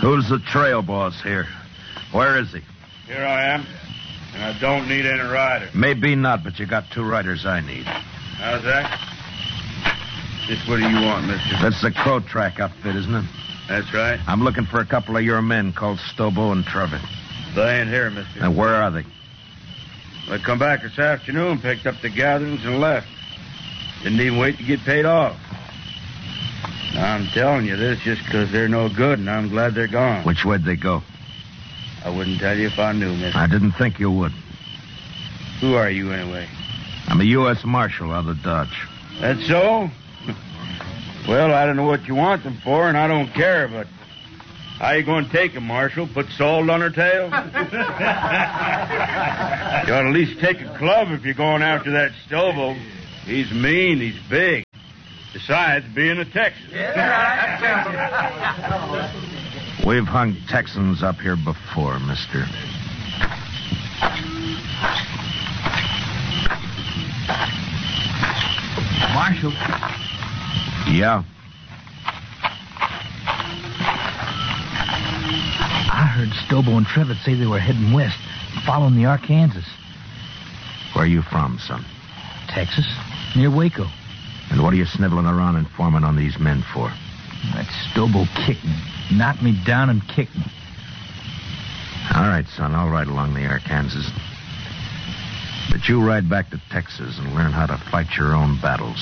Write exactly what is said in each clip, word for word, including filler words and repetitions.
Who's the trail boss here? Where is he? Here I am, and I don't need any rider. Maybe not, but you got two riders I need. How's that? Just what do you want, mister? That's the Crow Track outfit, isn't it? That's right. I'm looking for a couple of your men called Stobo and Trevor. They ain't here, mister. And where are they? They come back this afternoon, picked up the gatherings, and left. Didn't even wait to get paid off. Now, I'm telling you this just because they're no good, and I'm glad they're gone. Which way'd they go? I wouldn't tell you if I knew, mister. I didn't think you would. Who are you, anyway? I'm a U S Marshal out of Dodge. That's so? Well, I don't know what you want them for, and I don't care, but how you going to take them, Marshal? Put salt on her tail? You ought to at least take a club if you're going after that Stobo. He's mean, he's big. Besides being a Texan. We've hung Texans up here before, mister. Marshal. Yeah? I heard Stobo and Trevor say they were heading west, following the Arkansas. Where are you from, son? Texas, near Waco. And what are you sniveling around informing on these men for? That Stobo kicked me. Knocked me down and kicked me. All right, son, I'll ride along the Arkansas. But you ride back to Texas and learn how to fight your own battles.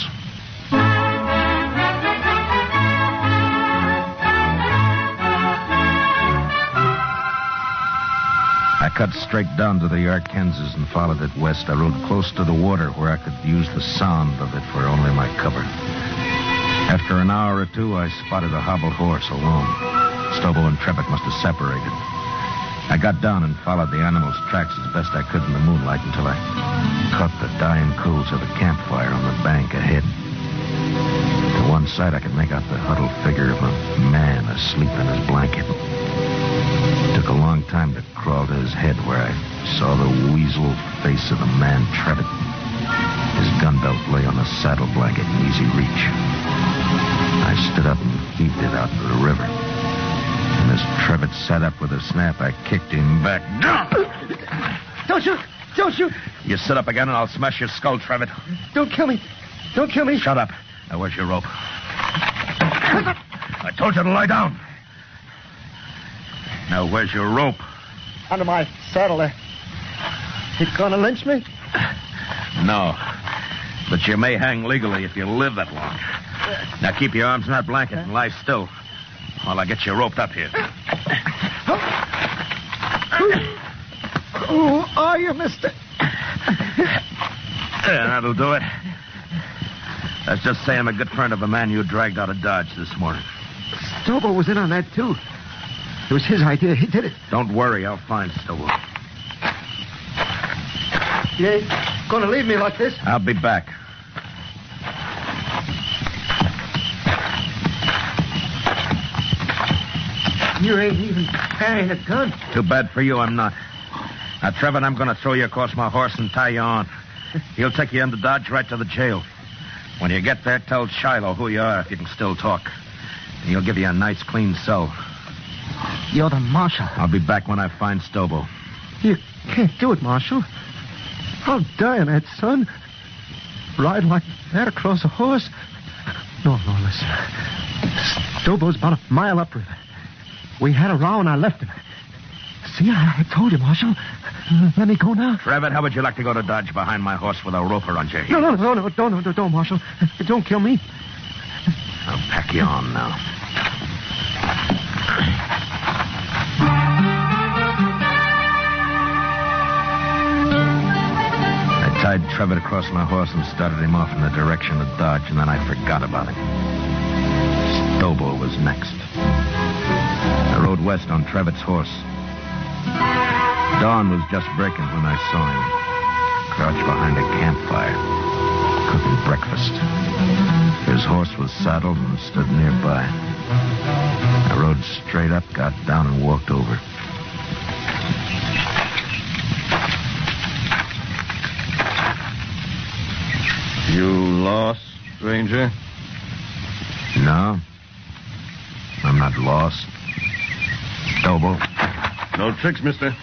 I cut straight down to the Arkansas and followed it west. I rode close to the water where I could use the sound of it for only my cover. After an hour or two, I spotted a hobbled horse alone. Stobo and Trevor must have separated. I got down and followed the animal's tracks as best I could in the moonlight until I caught the dying coals of a campfire on the bank ahead. To one side, I could make out the huddled figure of a man asleep in his blanket. It took a long time to crawl to his head where I saw the weasel face of the man, Trevor. His gun belt lay on a saddle blanket in easy reach. I stood up and heaved it out to the river. And as Trevor sat up with a snap, I kicked him back. Don't shoot! Don't shoot! You sit up again and I'll smash your skull, Trevor. Don't kill me! Don't kill me! Shut up. Now, where's your rope? I told you to lie down. Now, where's your rope? Under my saddle there. You gonna lynch me? No. But you may hang legally if you live that long. Now, keep your arms in that blanket and lie still while I get you roped up here. Who are you, mister? Yeah, that'll do it. Let's just say I'm a good friend of a man you dragged out of Dodge this morning. Stobo was in on that, too. It was his idea. He did it. Don't worry. I'll find Stobo. You ain't gonna leave me like this? I'll be back. You ain't even carrying a gun. Too bad for you, I'm not. Now, Trevor, I'm going to throw you across my horse and tie you on. He'll take you into Dodge right to the jail. When you get there, tell Shiloh who you are if you can still talk. And he'll give you a nice, clean cell. You're the marshal. I'll be back when I find Stobo. You can't do it, Marshal. How dare you, that son? Ride like that across a horse? No, no, listen. Stobo's about a mile upriver. We had a row and I left him. See, I told you, Marshal. Let me go now. Trevor, how would you like to go to Dodge behind my horse with a rope around your heel? No, no, no, no, don't, no, don't, Marshal. Don't kill me. I'll pack you on now. I tied Trevor across my horse and started him off in the direction of Dodge, and then I forgot about him. Stobo was next. I rode west on Trevor's horse. Dawn was just breaking when I saw him, crouched behind a campfire, cooking breakfast. His horse was saddled and stood nearby. I rode straight up, got down, and walked over. You lost, stranger? No, I'm not lost. Stobo. No tricks, mister.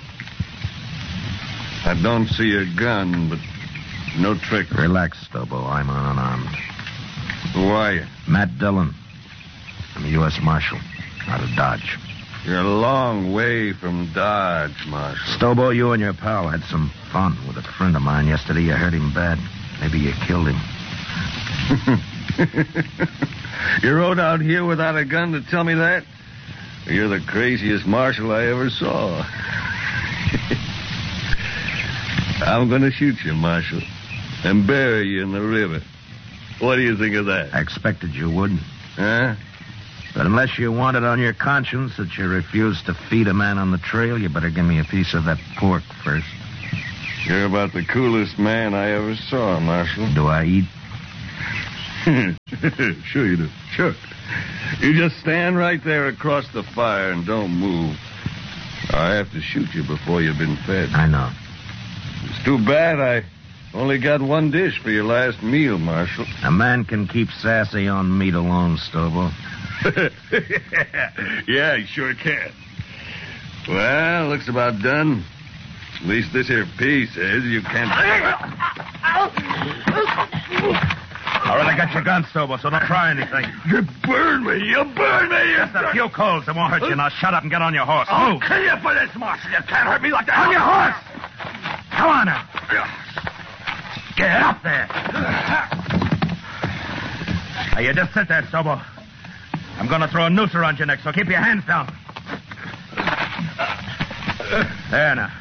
I don't see a gun, but no trick. Relax, Stobo. I'm unarmed. Who are you? Matt Dillon. I'm a U S Marshal out of Dodge. You're a long way from Dodge, Marshal. Stobo, you and your pal had some fun with a friend of mine yesterday. You hurt him bad. Maybe you killed him. You rode out here without a gun to tell me that? You're the craziest marshal I ever saw. I'm going to shoot you, Marshal, and bury you in the river. What do you think of that? I expected you would. Huh? But unless you want it on your conscience that you refused to feed a man on the trail, you better give me a piece of that pork first. You're about the coolest man I ever saw, Marshal. Do I eat? Sure you do. Sure. You just stand right there across the fire and don't move. I have to shoot you before you've been fed. I know. It's too bad I only got one dish for your last meal, Marshal. A man can keep sassy on meat alone, Stobo. Yeah, he sure can. Well, looks about done. At least this here piece says you can't... All right, I got your gun, Stobo, so don't try anything. You burn me! You burn me! Just a few coals. It won't hurt you. Now shut up and get on your horse. I'll Move. kill you for this, Marshal. You can't hurt me like that. On your horse! Come on now. Get up there. Now, you just sit there, Stobo. I'm going to throw a noose around your neck, so keep your hands down. There now.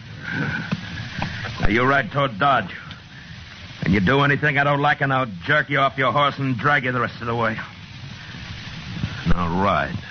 Now, you ride toward Dodge. And you do anything I don't like, and I'll jerk you off your horse and drag you the rest of the way. Now, ride.